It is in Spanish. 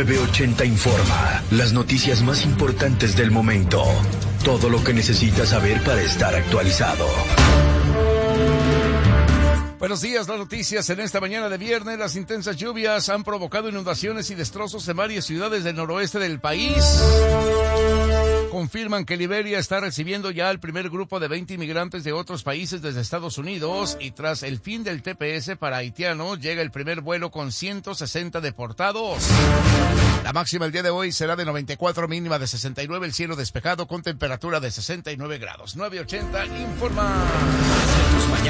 980 Informa. Las noticias más importantes del momento. Todo lo que necesitas saber para estar actualizado. Buenos días, las noticias en esta mañana de viernes. Las intensas lluvias han provocado inundaciones y destrozos en varias ciudades del noroeste del país. Confirman que Liberia está recibiendo ya al primer grupo de 20 inmigrantes de otros países desde Estados Unidos, y tras el fin del TPS para haitianos, llega el primer vuelo con 160 deportados. La máxima el día de hoy será de 94, mínima de 69, el cielo despejado con temperatura de 69 grados. 980 Informa.